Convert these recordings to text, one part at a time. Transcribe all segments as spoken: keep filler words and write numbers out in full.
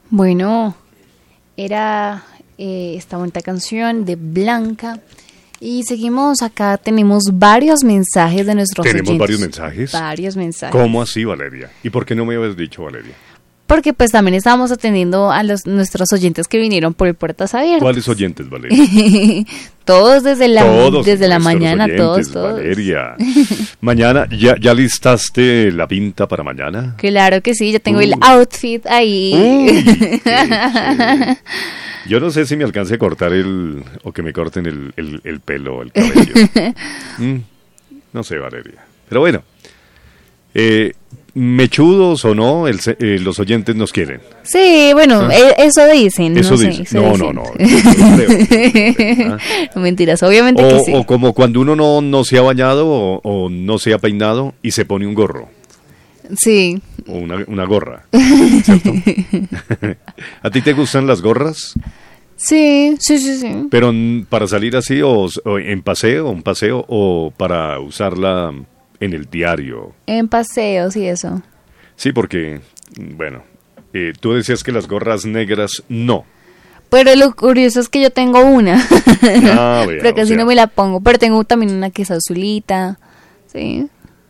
Bueno, era eh, esta bonita canción de Blanca. Y seguimos acá, tenemos varios mensajes de nuestros ¿Tenemos oyentes. varios mensajes? Varios mensajes. ¿Cómo así, Valeria? ¿Y por qué no me habías dicho, Valeria? Porque pues también estábamos atendiendo a los nuestros oyentes que vinieron por el Puertas Abiertas. ¿Cuáles oyentes, Valeria? Todos desde la, todos desde la nuestros mañana, oyentes, todos, todos. Valeria. Mañana, ¿ya, ¿ya listaste la pinta para mañana? Claro que sí, ya tengo uh. el outfit ahí. Uy, qué Yo no sé si me alcance a cortar el, o que me corten el, el, el pelo, el cabello. mm, no sé, Valeria. Pero bueno, eh, mechudos o no, el, eh, los oyentes nos quieren. Sí, bueno, ¿Ah? eh, eso dicen. Eso no dicen. Sé, no, dicen. no, no, no, no, no, no. Mentiras, obviamente o, que sí. O como cuando uno no, no se ha bañado o, o no se ha peinado y se pone un gorro. Sí. O una, una gorra, ¿cierto? ¿A ti te gustan las gorras? Sí, sí, sí, sí. Pero para salir así o, o en paseo, un paseo o para usarla en el diario. En paseos y eso. Sí, porque, bueno, eh, tú decías que las gorras negras no. Pero lo curioso es que yo tengo una. Ah, vea, pero casi o sea. no me la pongo. Pero tengo también una que es azulita. Sí.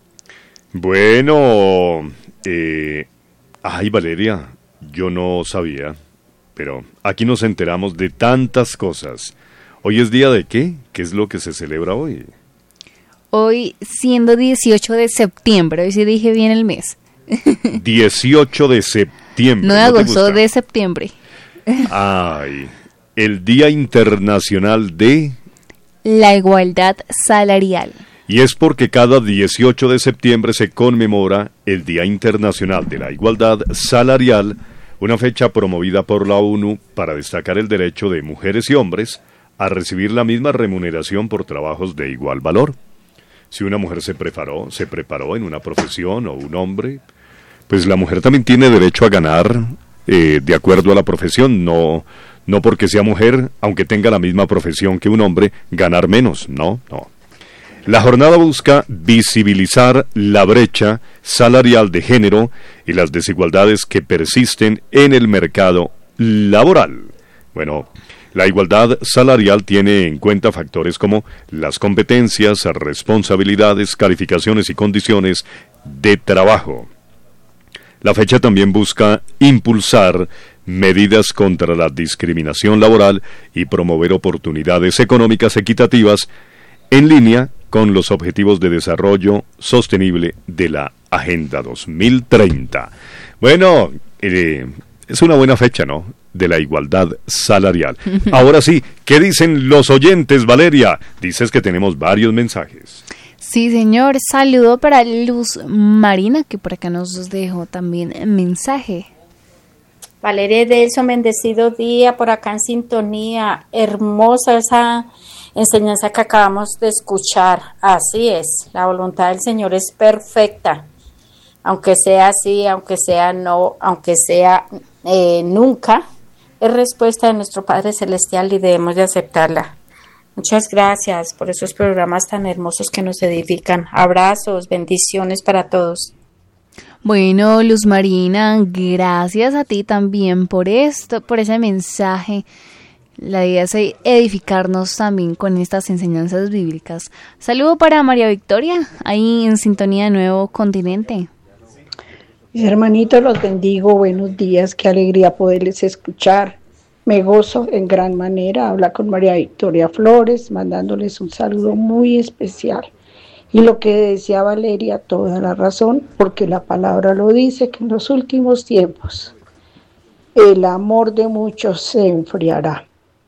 Bueno, eh, ay, Valeria, yo no sabía, pero aquí nos enteramos de tantas cosas. ¿Hoy es día de qué? ¿Qué es lo que se celebra hoy? Hoy, siendo dieciocho de septiembre, hoy sí dije bien el mes. dieciocho de septiembre. No de ¿No agosto, de septiembre. Ay, el Día Internacional de... La Igualdad Salarial. Y es porque cada dieciocho de septiembre se conmemora el Día Internacional de la Igualdad Salarial, una fecha promovida por la ONU para destacar el derecho de mujeres y hombres a recibir la misma remuneración por trabajos de igual valor. Si una mujer se preparó, se preparó en una profesión o un hombre, pues la mujer también tiene derecho a ganar eh, de acuerdo a la profesión, no, no porque sea mujer, aunque tenga la misma profesión que un hombre, ganar menos, no, no. La jornada busca visibilizar la brecha salarial de género y las desigualdades que persisten en el mercado laboral. Bueno, la igualdad salarial tiene en cuenta factores como las competencias, responsabilidades, calificaciones y condiciones de trabajo. La fecha también busca impulsar medidas contra la discriminación laboral y promover oportunidades económicas equitativas en línea con los Objetivos de Desarrollo Sostenible de la Agenda dos mil treinta. Bueno, eh, es una buena fecha, ¿no?, de la igualdad salarial. Ahora sí, ¿qué dicen los oyentes, Valeria? Dices que tenemos varios mensajes. Sí, señor. Saludo para Luz Marina, que por acá nos dejó también mensaje. Valeria Delso, bendecido día, por acá en sintonía. Hermosa esa enseñanza que acabamos de escuchar. Así es, la voluntad del Señor es perfecta. Aunque sea así, aunque sea no, aunque sea eh, nunca, es respuesta de nuestro Padre Celestial y debemos de aceptarla. Muchas gracias por esos programas tan hermosos que nos edifican. Abrazos, bendiciones para todos. Bueno, Luz Marina, gracias a ti también por esto, por ese mensaje. La idea es edificarnos también con estas enseñanzas bíblicas. Saludo para María Victoria, ahí en sintonía de Nuevo Continente. Mis hermanitos, los bendigo, buenos días, qué alegría poderles escuchar. Me gozo en gran manera, habla con María Victoria Flores, mandándoles un saludo muy especial. Y lo que decía Valeria, toda la razón, porque la palabra lo dice, que en los últimos tiempos el amor de muchos se enfriará.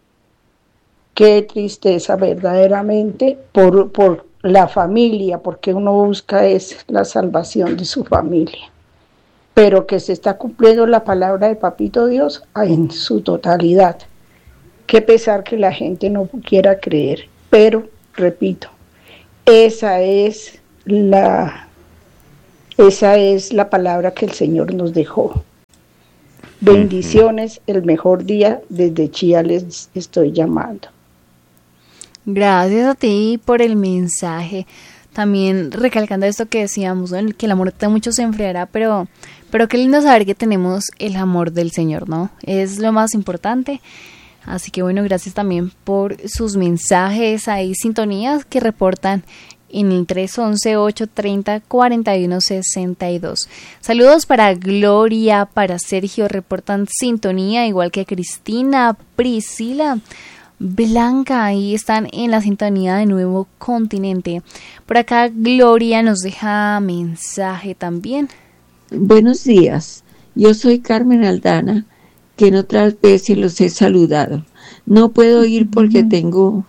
Qué tristeza verdaderamente por, por la familia, porque uno busca es la salvación de su familia. Pero que se está cumpliendo la palabra de Papito Dios en su totalidad. Qué pesar que la gente no quiera creer, pero, repito, esa es la, esa es la palabra que el Señor nos dejó. Bendiciones, el mejor día, desde Chía les estoy llamando. Gracias a ti por el mensaje. también recalcando esto que decíamos, ¿no? Que el amor de muchos se enfriará, pero, pero qué lindo saber que tenemos el amor del Señor, ¿no? Es lo más importante. Así que bueno, gracias también por sus mensajes, hay sintonías que reportan en el tres once, ocho treinta, cuarenta y uno sesenta y dos. Saludos para Gloria, para Sergio, reportan sintonía, igual que Cristina, Priscila, Blanca, ahí están en la sintonía de Nuevo Continente. Por acá Gloria nos deja mensaje también. Buenos días, yo soy Carmen Aldana, que en otras veces los he saludado. No puedo ir porque tengo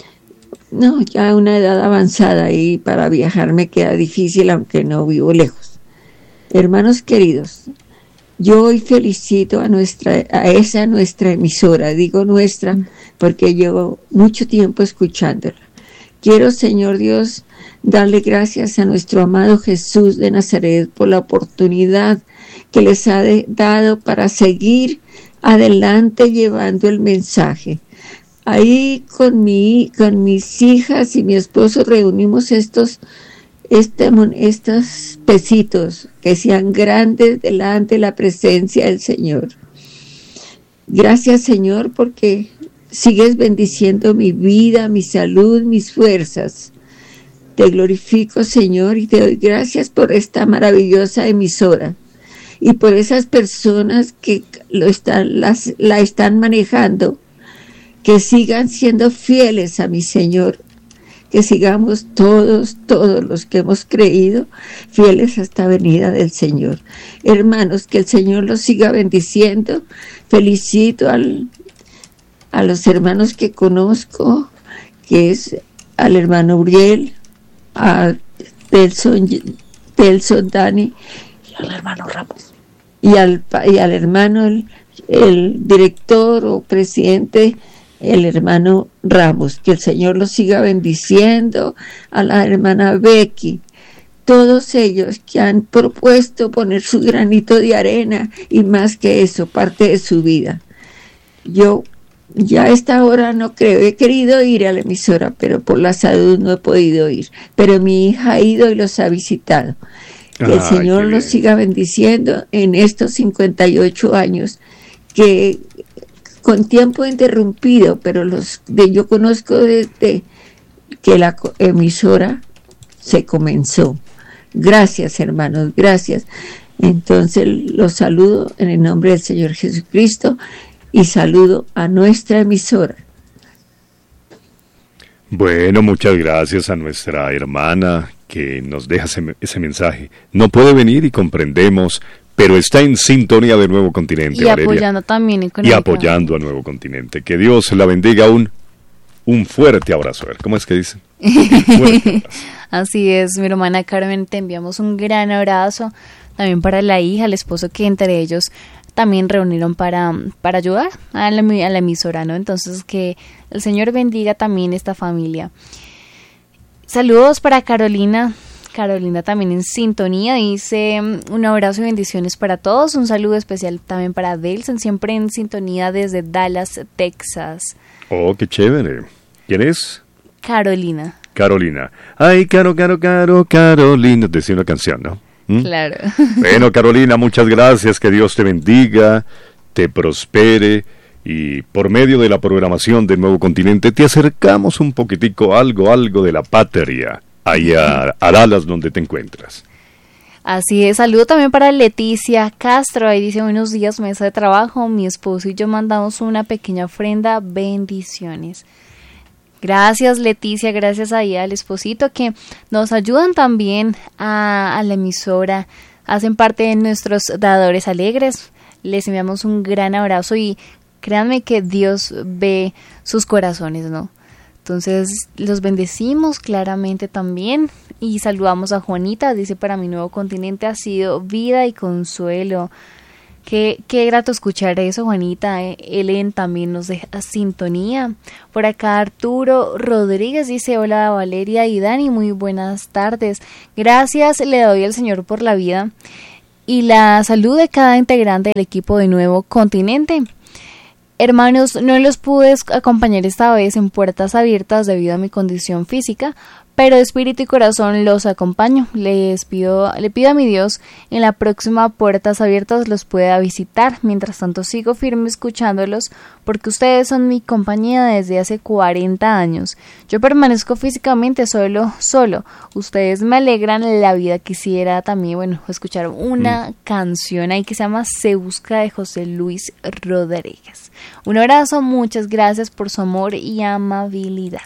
no ya una edad avanzada y para viajar me queda difícil, aunque no vivo lejos. Hermanos queridos, yo hoy felicito a nuestra, a esa nuestra emisora, digo nuestra porque llevo mucho tiempo escuchándola. Quiero, Señor Dios, darle gracias a nuestro amado Jesús de Nazaret por la oportunidad que les ha de, dado para seguir adelante llevando el mensaje. Ahí con mi, con mis hijas y mi esposo reunimos estos Este, estos pesitos que sean grandes delante de la presencia del Señor. Gracias, Señor, porque sigues bendiciendo mi vida, mi salud, mis fuerzas. Te glorifico, Señor, y te doy gracias por esta maravillosa emisora y por esas personas que lo están, las, la están manejando, que sigan siendo fieles a mi Señor. Que sigamos todos, todos los que hemos creído, fieles a esta venida del Señor. Hermanos, que el Señor los siga bendiciendo. Felicito al, a los hermanos que conozco, que es al hermano Uriel, a Telson, Telson Dani, y al hermano Ramos. Y al, y al hermano, el, el director o presidente, el hermano Ramos, que el Señor los siga bendiciendo, a la hermana Becky, todos ellos que han propuesto poner su granito de arena y más que eso, parte de su vida. Yo ya a esta hora no creo, he querido ir a la emisora, pero por la salud no he podido ir, pero mi hija ha ido y los ha visitado. Que el Ay, Señor los siga bendiciendo en estos cincuenta y ocho años que con tiempo interrumpido, pero los de yo conozco desde que la emisora se comenzó. Gracias, hermanos, gracias. Entonces los saludo en el nombre del Señor Jesucristo y saludo a nuestra emisora. Bueno, muchas gracias a nuestra hermana que nos deja ese, ese mensaje. No puede venir y comprendemos, pero está en sintonía de Nuevo Continente, y Valeria. apoyando también Y apoyando a Nuevo Continente. Que Dios la bendiga. Un, un fuerte abrazo. A ver, ¿cómo es que dicen? Así es, mi hermana Carmen, te enviamos un gran abrazo. También para la hija, el esposo, que entre ellos también reunieron para, para ayudar a la, a la emisora, ¿no? Entonces, que el Señor bendiga también esta familia. Saludos para Carolina. Carolina también en sintonía, dice un abrazo y bendiciones para todos, un saludo especial también para Delson, siempre en sintonía desde Dallas, Texas. Oh, qué chévere. ¿Quién es? Carolina. Carolina. Ay, Caro, Caro, Caro, Carolina. Decía una canción, ¿no? ¿Mm? Claro. Bueno, Carolina, muchas gracias, que Dios te bendiga, te prospere, y por medio de la programación de Nuevo Continente te acercamos un poquitico, algo, algo de la patria. Ahí a, a Dallas, donde te encuentras. Así es, saludo también para Leticia Castro, ahí dice: buenos días, mesa de trabajo, mi esposo y yo mandamos una pequeña ofrenda, bendiciones. Gracias, Leticia, gracias ahí al esposito que nos ayudan también a, a la emisora, hacen parte de nuestros dadores alegres. Les enviamos un gran abrazo y créanme que Dios ve sus corazones, ¿no? Entonces los bendecimos claramente también y saludamos a Juanita, dice: para mi Nuevo Continente ha sido vida y consuelo. Qué, qué grato escuchar eso, Juanita. Eh, Ellen también nos deja sintonía. Por acá Arturo Rodríguez dice: hola Valeria y Dani, muy buenas tardes. Gracias le doy al Señor por la vida y la salud de cada integrante del equipo de Nuevo Continente. Hermanos, no los pude acompañar esta vez en Puertas Abiertas debido a mi condición física, pero de espíritu y corazón los acompaño. Les pido, le pido a mi Dios en la próxima Puertas Abiertas los pueda visitar. Mientras tanto sigo firme escuchándolos porque ustedes son mi compañía desde hace cuarenta años. Yo permanezco físicamente solo, solo. Ustedes me alegran la vida. Quisiera también, bueno, escuchar una mm. canción ahí que se llama Se Busca de José Luis Rodríguez. Un abrazo, muchas gracias por su amor y amabilidad.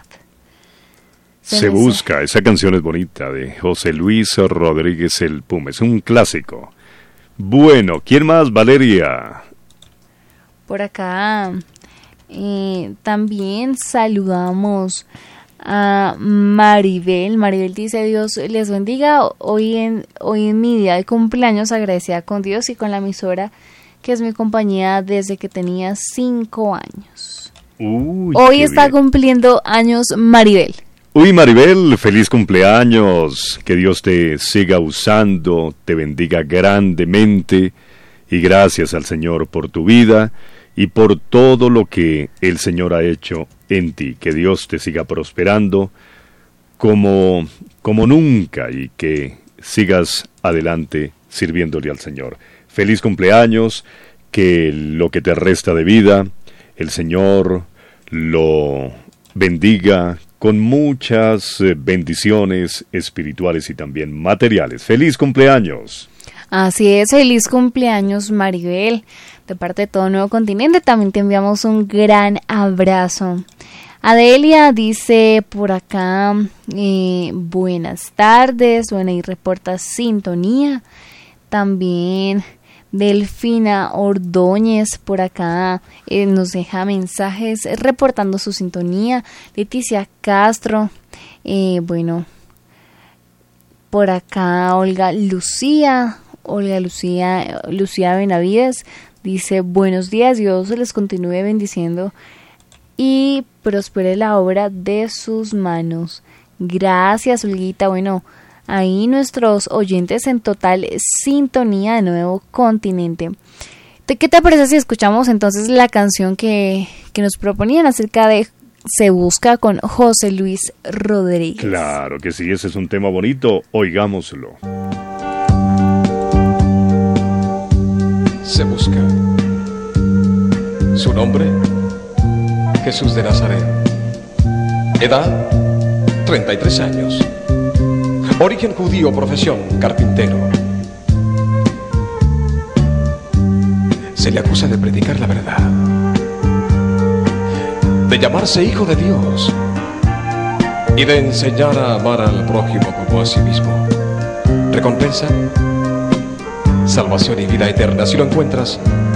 Se, Se busca, esa canción es bonita, de José Luis Rodríguez el Puma, es un clásico. Bueno, ¿quién más, Valeria? Por acá eh, también saludamos a Maribel. Maribel dice: Dios les bendiga. Hoy en, hoy en mi día de cumpleaños, agradecida con Dios y con la emisora que es mi compañía desde que tenía cinco años. Uy, hoy está bien. Cumpliendo años Maribel. Uy, Maribel, feliz cumpleaños, que Dios te siga usando, te bendiga grandemente y gracias al Señor por tu vida y por todo lo que el Señor ha hecho en ti, que Dios te siga prosperando como, como nunca y que sigas adelante sirviéndole al Señor. Feliz cumpleaños, que lo que te resta de vida, el Señor lo bendiga con muchas bendiciones espirituales y también materiales. ¡Feliz cumpleaños! Así es, feliz cumpleaños, Maribel. De parte de todo Nuevo Continente también te enviamos un gran abrazo. Adelia dice por acá, eh, buenas tardes, bueno, y reporta sintonía. También Delfina Ordóñez por acá eh, nos deja mensajes eh, reportando su sintonía. Leticia Castro, eh, bueno, por acá Olga Lucía, Olga Lucía, Lucía Benavides dice: buenos días, Dios les continúe bendiciendo y prospere la obra de sus manos. Gracias, Olguita. Bueno, ahí nuestros oyentes en total sintonía de Nuevo Continente. ¿Qué te parece si escuchamos entonces la canción que, que nos proponían acerca de Se Busca con José Luis Rodríguez? Claro que sí, ese es un tema bonito, oigámoslo. Se busca. Su nombre, Jesús de Nazaret. Edad, treinta y tres años. Origen judío, profesión, carpintero. Se le acusa de predicar la verdad, de llamarse hijo de Dios y de enseñar a amar al prójimo como a sí mismo. Recompensa, salvación y vida eterna. Si lo encuentras,